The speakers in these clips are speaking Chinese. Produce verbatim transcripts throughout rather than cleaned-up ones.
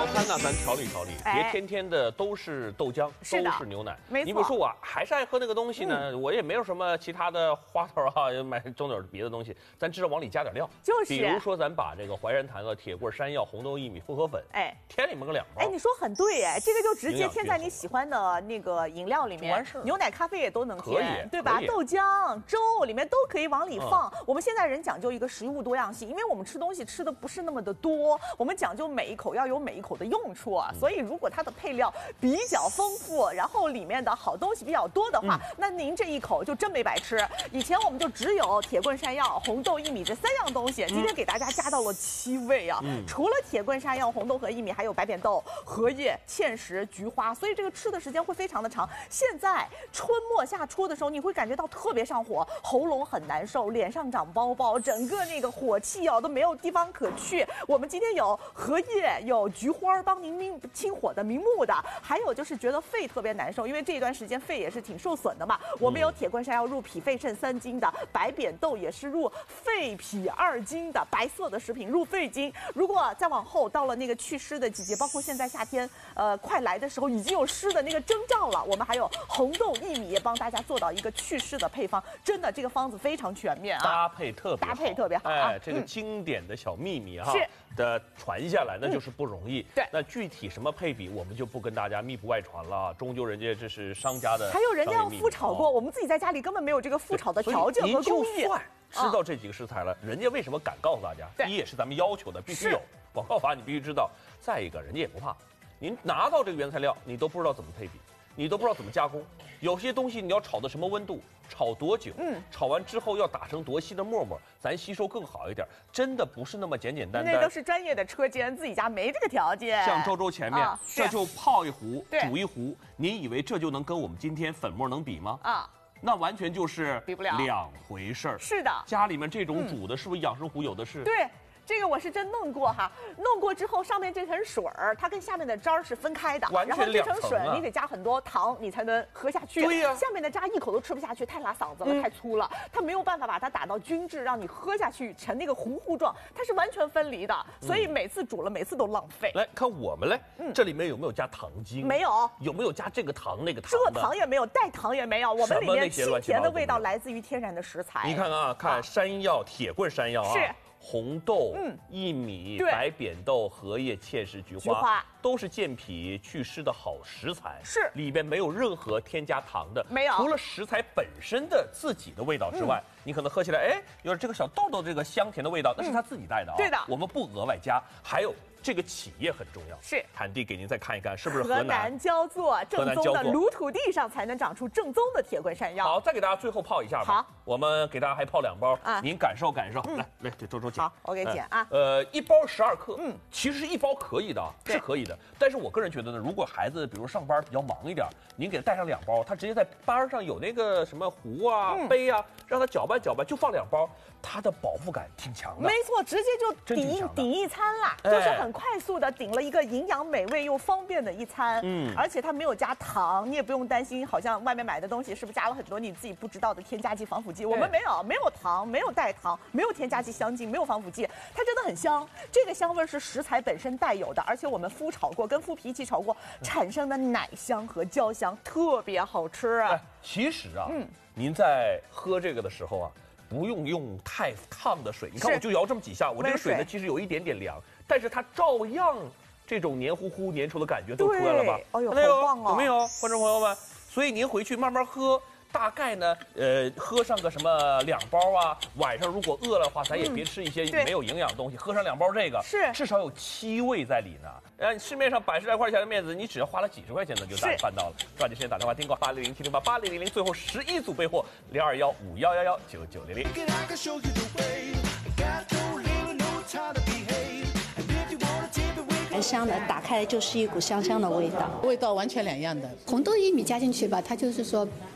早餐呢，咱调理调理，别哎天天的都是豆浆， 是的都是牛奶。 没错你比如说我还是爱喝那个东西呢，我也没有什么其他的花头啊，买整点别的东西，咱至少往里加点料。 就是比如说咱把这个淮山坛子、铁棍山药、红豆薏米复合粉， 哎。 添里面个两包。 哎，你说很对哎，这个就直接营养添在你喜欢的那个饮料里面就完事儿， 牛奶、咖啡也都能可添， 以对吧可？以豆浆、粥里面都可以往里放。我们现在人讲究一个食物多样性，因为我们吃东西吃的不是那么的多，我们讲究每一口要有每一口的用处啊。所以如果它的配料比较丰富，然后里面的好东西比较多的话，那您这一口就真没白吃。以前我们就只有铁棍山药、红豆薏米这三样东西，今天给大家加到了七味啊。除了铁棍山药、红豆和薏米，还有白扁豆、荷叶、芡实、菊花，所以这个吃的时间会非常的长。现在春末夏初的时候，你会感觉到特别上火，喉咙很难受，脸上长包包，整个那个火气啊都没有地方可去。我们今天有荷叶，有菊花帮您明清火的、明目的，还有就是觉得肺特别难受，因为这一段时间肺也是挺受损的嘛。我们有铁棍山药入脾肺肾三经的，白扁豆也是入肺脾二经的，白色的食品入肺经。如果再往后到了那个祛湿的季节，包括现在夏天，呃，快来的时候已经有湿的那个征兆了。我们还有红豆薏米也帮大家做到一个祛湿的配方，真的这个方子非常全面啊， 搭配特别好搭配特别好啊哎，这个经典的小秘密哈是的传下来，那就是不容易。 对那具体什么配比，我们就不跟大家密不外传了，终究人家这是商家的。 还有人家要麸炒过，我们自己在家里根本没有这个麸炒的条件和工艺。 您就算知道这几个食材了，人家为什么敢告诉大家？ 对第一也是咱们要求的，必须有广告法，你必须知道。再一个，人家也不怕，您拿到这个原材料，你都不知道怎么配比，你都不知道怎么加工。有些东西你要炒到什么温度，炒多久，嗯，炒完之后要打成多细的沫沫，咱吸收更好一点，真的不是那么简简单单。 那都是专业的车间，自己家没这个条件。 像周周前面， 啊这就泡一壶， 对煮一壶，您以为这就能跟我们今天粉末能比吗？ 啊， 那完全就是比不了两回事儿。 是的， 家里面这种煮的，是不是养生壶有的是？ 对。这个我是真弄过哈，弄过之后上面这层水儿，它跟下面的渣儿是分开的， 完全然后这层水两层啊你得加很多糖，你才能喝下去。 对呀下面的渣一口都吃不下去，太拉嗓子了， 嗯太粗了，它没有办法把它打到均质，让你喝下去成那个糊糊状，它是完全分离的，所以每次煮了每次都浪费。 来看我们嘞，这里面有没有加糖精？ 没有， 有没有加这个糖那个糖这的？ 糖也没有，代糖也没有，我们里面清甜的味道什么那些乱七八糟都没有来自于天然的食材。 你看啊，看山药、铁棍山药啊， 是红豆、 嗯薏米、 对白扁豆、荷叶、芡实、菊花， 菊花都是健脾祛湿的好食材。 是里边没有任何添加糖的， 没有除了食材本身的自己的味道之外， 嗯你可能喝起来，哎，有这个小豆豆这个香甜的味道，那是它自己带的啊。 对的我们不额外加。还有这个企业很重要， 是产地给您再看一看，是不是河河南？ 南焦作正宗的河南焦作卤土地上才能长出正宗的铁棍山药。 好，再给大家最后泡一下吧。 好， 我们给大家还泡两包啊您感受感受。来来，这周周姐。 好我给剪啊哎呃，一包十二克， 嗯， 其实一包可以的， 对是可以的。但是我个人觉得呢，如果孩子比如上班比较忙一点，您给他带上两包，他直接在班上有那个什么壶啊、 嗯杯啊，让他搅拌搅拌，就放两包，它的饱腹感挺强的。 没错，直接就顶一真挺强的顶一餐啦， 哎就是很快速的顶了一个营养美味又方便的一餐。 嗯而且它没有加糖，你也不用担心，好像外面买的东西是不是加了很多你自己不知道的添加剂、防腐剂？我们没有，没有糖，没有代糖，没有添加剂、香精，没有防腐剂，它真的很香。这个香味是食材本身带有的，而且我们麸炒过，跟麸皮一起炒过，产生的奶香和焦香特别好吃啊哎。，其实啊， 嗯您在喝这个的时候啊，不用用太烫的水。你看， 是我就摇这么几下，我这个水呢温水其实有一点点凉，但是它照样这种黏糊糊、粘稠的感觉都出来了吧？ 对哎呦看到没有好棒哦有没有，观众朋友们？所以您回去慢慢喝。大概呢，呃，喝上个什么两包啊，晚上如果饿了的话，咱也别吃一些对没有营养的东西，喝上两包这个， 是至少有七味在里呢。呃，市面上百十来块钱的面子，你只要花了几十块钱呢，就大是办到了。抓紧时间打电话订购八零零七零八八零零零，最后十一组备货零二幺五幺幺幺九九零零。 I can show you the way. Got no limit, no time to behave. And if you wanna take it, we 蛮香的，打开来就是一股香香的味道。 味道完全两样的。 红豆薏米加进去吧，它就是说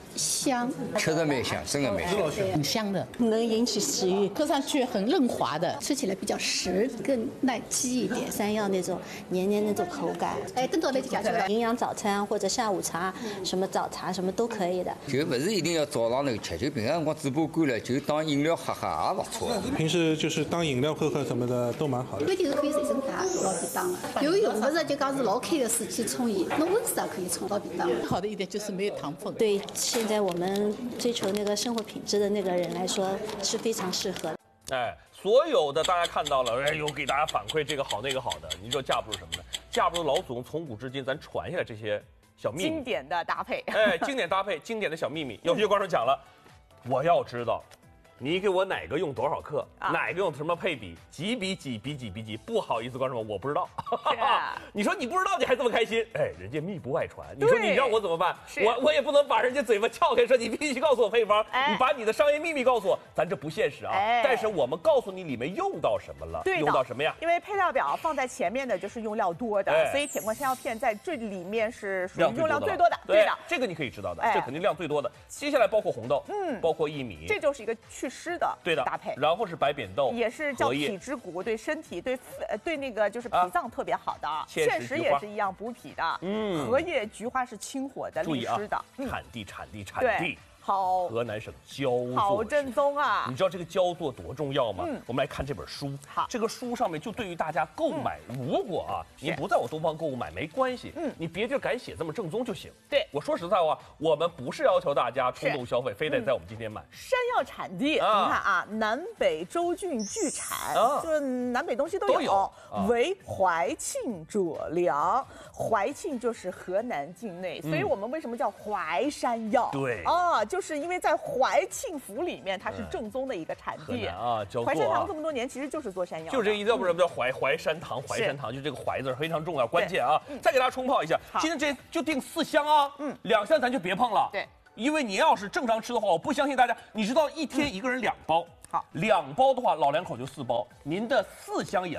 香， 确实蛮香，真的蛮香。 很香的， 能引起食欲， 喝上去很润滑的， 吃起来比较实，更耐饥一点。山药那种黏黏那种口感， 哎，等到那就讲出来。 营养早餐或者下午茶，什么早茶什么都可以的。 就不是一定要早上那个吃，就平常辰光嘴巴干了，就当饮料喝喝也不错。 平时就是当饮料喝喝什么的都蛮好的。 关键是可以随身带，老便当了。游泳不是就讲是老开的水去冲伊，那温水也可以冲，老便当。好的一点就是没有糖分。 对现在我们追求那个生活品质的那个人来说是非常适合的。 哎，所有的大家看到了，哎呦，给大家反馈这个好那个好的，你说架不住什么呢？架不住老祖宗从古至今咱传下来这些小秘密， 经典的搭配。 哎，经典搭配，经典的小秘密。有些观众讲了，我要知道，你给我哪个用多少克， 啊、 哪个用什么配比，几比几比几比几？不好意思，观众们，我不知道。你说你不知道，你还这么开心？哎，人家密不外传。你说你让我怎么办？我我也不能把人家嘴巴撬开，说你必须告诉我配方，哎、你把你的商业秘密告诉我，咱这不现实啊。哎、但是我们告诉你里面用到什么了， 对， 用到什么呀？ 因为配料表放在前面的就是用料多的，哎、所以铁棍山药片在这里面是属于用料最多的。 对的，这个你可以知道的，哎、这肯定量最多的。接下来包括红豆，嗯，包括薏米， 这就是一个祛湿的， 对的搭配。 然后是白扁豆， 也是叫脾之谷，对身体、对呃对那个就是脾脏特别好的。 啊、 芡实也是一样补脾的。嗯，荷叶、菊花是清火的、利湿的。 啊嗯、产地，产地，产地。 好， 河南省焦作， 好正宗啊！ 你知道这个焦作多重要吗？嗯，我们来看这本书。 好， 这个书上面就对于大家购买，嗯、如果啊，你不在我东方购物买没关系，嗯，你别地儿敢写这么正宗就行。 对， 我说实在话，我们不是要求大家冲动消费，非得在我们今天买。 山药产地，啊、你看啊，南北州郡俱产，啊、就是南北东西都有。都有啊、为怀庆者良，怀庆就是河南境内，嗯、所以我们为什么叫淮山药？ 对啊，就。就是因为在怀庆府里面，它是正宗的一个产地啊。 淮山堂这么多年，其实就是做山药， 就这个意思，不是叫淮淮山堂，淮山堂就这个淮字非常重要，关键啊。再给大家冲泡一下，今天这就定四箱啊，嗯，两箱咱就别碰了， 对， 因为你要是正常吃的话，我不相信大家，你知道一天一个人两包。好，两包的话，老两口就四包，您的四箱也